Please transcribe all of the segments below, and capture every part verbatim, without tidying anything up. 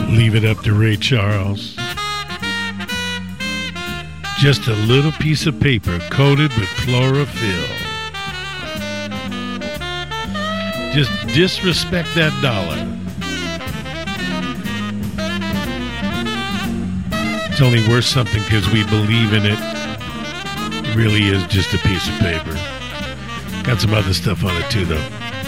Leave it up to Ray Charles. Just a little piece of paper coated with chlorophyll. Just disrespect that dollar. It's only worth something because we believe in it. It really is just a piece of paper. Got some other stuff on it too, though.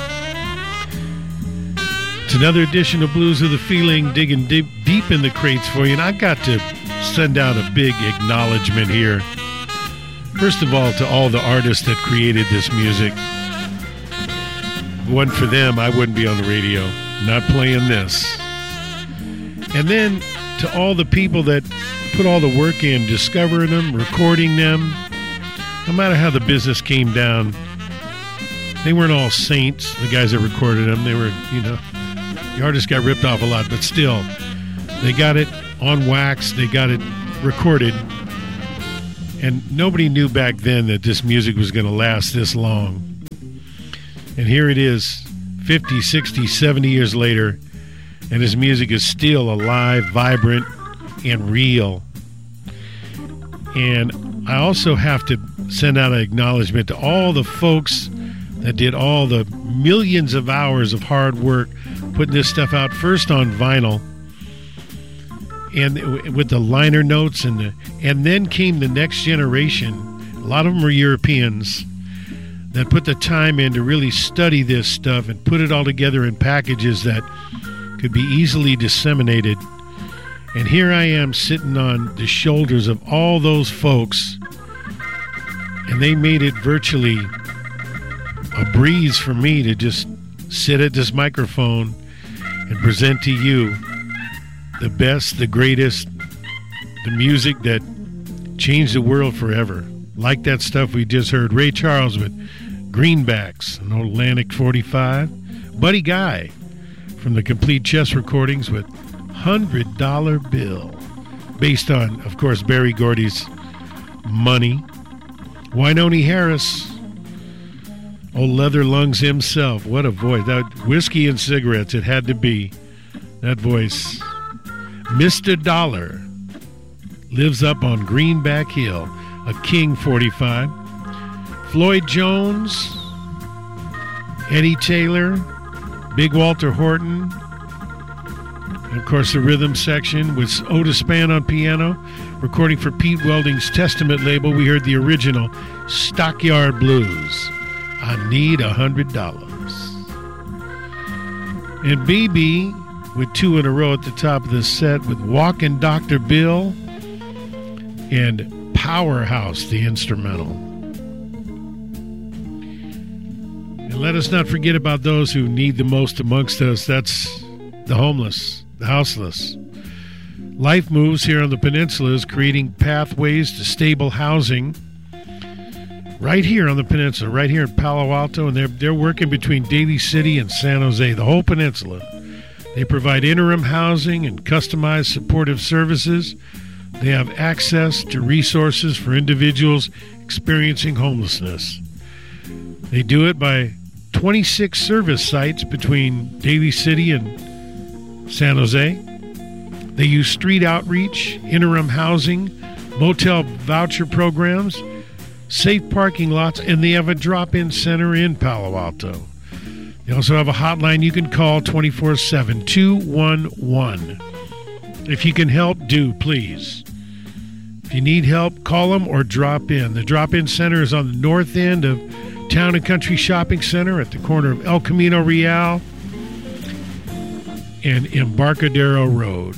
It's another edition of Blues of the Feeling, digging deep, deep in the crates for you. And I got to send out a big acknowledgement here. First of all, to all the artists that created this music. If it wasn't for them, I wouldn't be on the radio, not playing this. And then to all the people that put all the work in, discovering them, recording them. No matter how the business came down, they weren't all saints, the guys that recorded them. They were, you know, the artists got ripped off a lot, but still, they got it on wax, they got it recorded, and nobody knew back then that this music was going to last this long. And here it is, fifty, sixty, seventy years later, and his music is still alive, vibrant, and real. And I also have to send out an acknowledgement to all the folks that did all the millions of hours of hard work putting this stuff out, first on vinyl, and with the liner notes, and the, and then came the next generation. A lot of them were Europeans that put the time in to really study this stuff and put it all together in packages that could be easily disseminated. And here I am sitting on the shoulders of all those folks, and they made it virtually a breeze for me to just sit at this microphone and present to you the best, the greatest, the music that changed the world forever. Like that stuff we just heard. Ray Charles with Greenbacks, an Atlantic forty-five. Buddy Guy from the Complete Chess Recordings with one hundred dollar Bill. Based on, of course, Berry Gordy's Money. Wynonie Harris, old Leather Lungs himself. What a voice. That whiskey and cigarettes, it had to be. That voice. Mister Dollar lives up on Greenback Hill. A King forty-five. Floyd Jones, Eddie Taylor, Big Walter Horton, and of course the rhythm section with Otis Spann on piano. Recording for Pete Welding's Testament label, we heard the original Stockyard Blues. I Need a Hundred Dollars. And B B with two in a row at the top of the set with Walkin' Doctor Bill and Powerhouse, the instrumental. And let us not forget about those who need the most amongst us. That's the homeless, the houseless. Life Moves here on the peninsula is creating pathways to stable housing right here on the peninsula, right here in Palo Alto, and they're, they're working between Daly City and San Jose, the whole peninsula. They provide interim housing and customized supportive services. They have access to resources for individuals experiencing homelessness. They do it by twenty-six service sites between Daly City and San Jose. They use street outreach, interim housing, motel voucher programs, safe parking lots, and they have a drop-in center in Palo Alto. They also have a hotline you can call twenty-four seven, two one one. If you can help, do, please. If you need help, call them or drop in. The drop-in center is on the north end of Town and Country Shopping Center at the corner of El Camino Real and Embarcadero Road.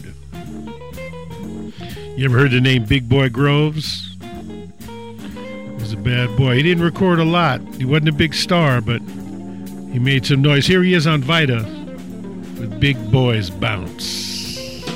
You ever heard the name Big Boy Groves? He was a bad boy. He didn't record a lot. He wasn't a big star, but he made some noise. Here he is on Vita with Big Boys Bounce.